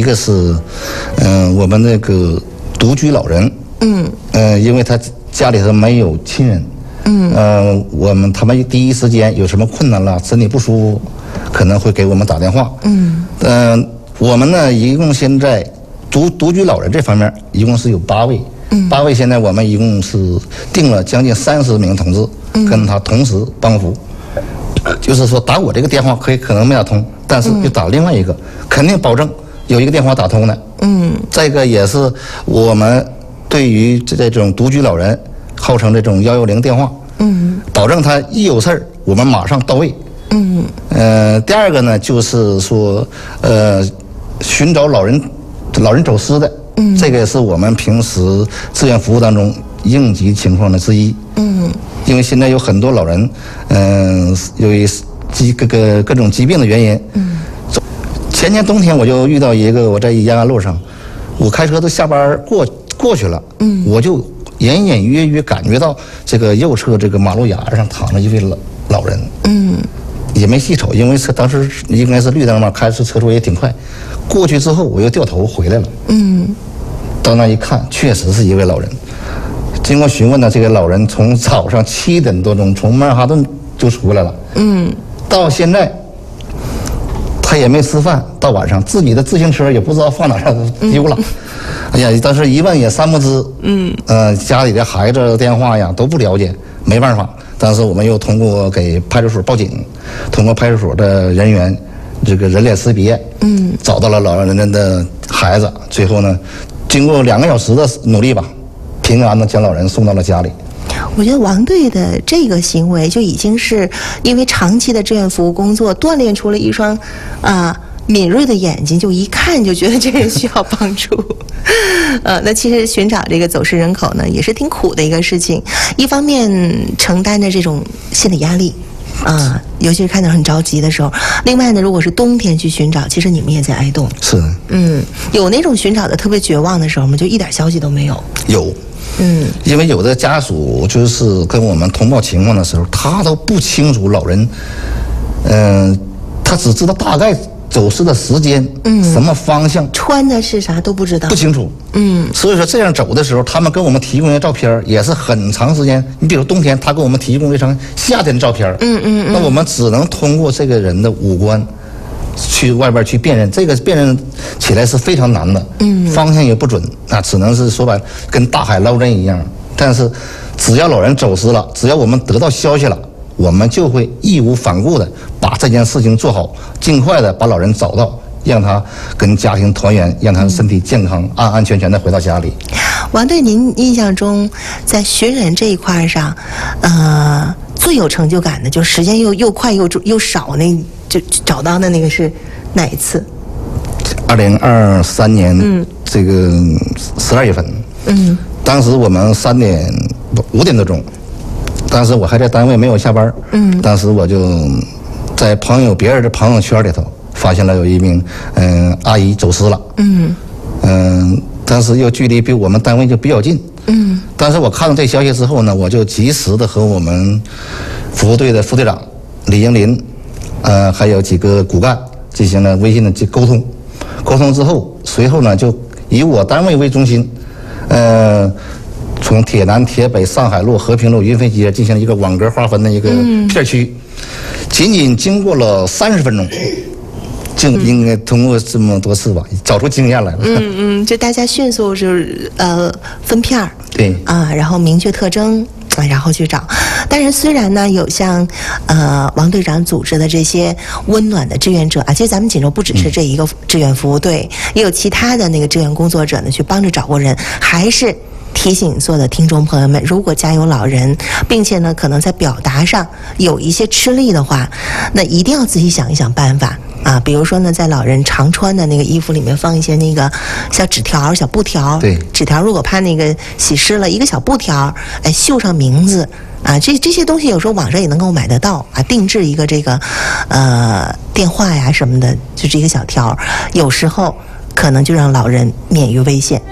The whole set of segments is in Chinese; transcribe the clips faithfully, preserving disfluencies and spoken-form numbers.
个是，嗯、呃，我们那个独居老人，嗯，呃，因为他家里头没有亲人，嗯，呃，我们他们第一时间有什么困难了，身体不舒服，可能会给我们打电话，嗯，嗯、呃，我们呢一共现在独独居老人这方面一共是有八位，嗯，八位现在我们一共是定了将近三十名同志，嗯，跟他同时帮扶。就是说打我这个电话可以可能没打通，但是就打另外一个，嗯、肯定保证有一个电话打通的。嗯，这个也是我们对于这种独居老人号称这种幺幺零电话，嗯，保证他一有事儿我们马上到位。嗯，呃，第二个呢就是说，呃，寻找老人老人走失的，嗯，这个是我们平时志愿服务当中应急情况的之一。嗯。因为现在有很多老人，嗯、呃，由于疾各个各种疾病的原因，嗯，前年冬天我就遇到一个，我在延安路上，我开车都下班过过去了，嗯，我就隐隐约约感觉到这个右侧这个马路牙子上躺着一位老老人，嗯，也没细瞅，因为车当时应该是绿灯嘛，开车车速也挺快，过去之后我又掉头回来了，嗯，到那一看，确实是一位老人。经过询问呢，这个老人从早上七点多钟从曼哈顿就出来了，嗯，到现在他也没吃饭，到晚上自己的自行车也不知道放哪儿丢了，嗯、哎呀，当时一问也三不知，嗯，呃，家里的孩子电话呀都不了解，没办法。当时我们又通过给派出所报警，通过派出所的人员这个人脸识别，嗯，找到了老人的孩子，最后呢，经过两个小时的努力吧。平安的将老人送到了家里。 我觉得王队的这个行为就已经是因为长期的志愿服务工作锻炼出了一双啊、呃、敏锐的眼睛，就一看就觉得这人需要帮助。呃，那其实寻找这个走失人口呢，也是挺苦的一个事情。一方面承担着这种心理压力。啊，尤其是看到很着急的时候。另外呢，如果是冬天去寻找，其实你们也在挨冻。 是。 嗯，有那种寻找的特别绝望的时候吗？就一点消息都没有。 有。嗯，因为有的家属就是跟我们通报情况的时候，他都不清楚老人，嗯、呃，他只知道大概走失的时间，嗯，什么方向， 穿的是啥都不知道， 不清楚。嗯，所以说这样走的时候，他们跟我们提供的照片也是很长时间。你比如冬天，他给我们提供一张夏天的照片，嗯嗯嗯，那我们只能通过这个人的五官去外边去辨认，这个辨认起来是非常难的，嗯，方向也不准，那只能是说白了跟大海捞针一样。但是只要老人走失了，只要我们得到消息了，我们就会义无反顾的把这件事情做好，尽快的把老人找到，让他跟家庭团圆，让他身体健康、安安全全的回到家里。 王队，您印象中在寻人这一块上，呃，最有成就感的，就时间又又快又又少，那就找到的那个是哪一次？ 二零二三年，嗯，这个十二月份，嗯，当时我们三点五点多钟。当时我还在单位没有下班，嗯，当时我就在朋友别人的朋友圈里头发现了有一名嗯、呃、阿姨走失了，嗯嗯、呃，当时又距离比我们单位就比较近，嗯，当时我看到这消息之后呢，我就及时的和我们服务队的副队长李英林，呃，还有几个骨干进行了微信的沟通，沟通之后，随后呢就以我单位为中心，呃。从铁南、铁北、上海路、和平路、云飞街进行了一个网格划分的一个片区，嗯、仅仅经过了三十分钟，就应该通过这么多次吧，找出经验来了。 嗯嗯，就大家迅速就是呃分片儿， 对啊，然后明确特征。然后去找，但是虽然呢有像呃王队长组织的这些温暖的志愿者啊，其实咱们锦州不只是这一个志愿服务队，嗯、也有其他的那个志愿工作者呢去帮着找过人，还是提醒所有的听众朋友们，如果家有老人，并且呢可能在表达上有一些吃力的话，那一定要自己想一想办法。啊，比如说呢，在老人常穿的那个衣服里面放一些那个小纸条、小布条。 对， 纸条如果怕那个洗湿了，一个小布条，哎，绣上名字啊，这这些东西有时候网上也能够买得到啊。定制一个这个呃电话呀什么的，就是一个小条，有时候可能就让老人免于危险。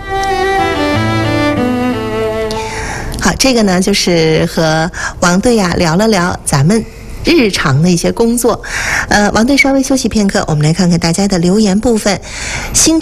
好，这个呢就是和王队呀聊了聊咱们日常的一些工作。呃，王队稍微休息片刻，我们来看看大家的留言部分。星